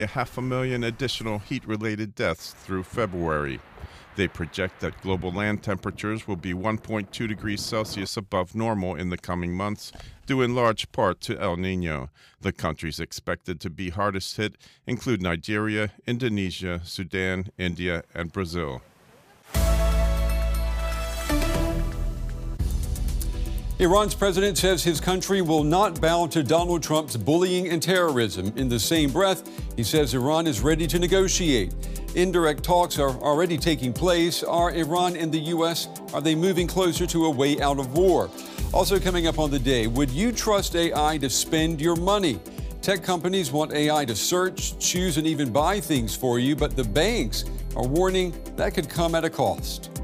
500,000 additional heat-related deaths through February. They project that global land temperatures will be 1.2 degrees Celsius above normal in the coming months, due in large part to El Nino. The countries expected to be hardest hit include Nigeria, Indonesia, Sudan, India, and Brazil. Iran's president says his country will not bow to Donald Trump's bullying and terrorism. In the same breath, he says Iran is ready to negotiate. Indirect talks are already taking place. Are Iran and the U.S., are they moving closer to a way out of war? Also coming up on the day, would you trust AI to spend your money? Tech companies want AI to search, choose, and even buy things for you, but the banks are warning that could come at a cost.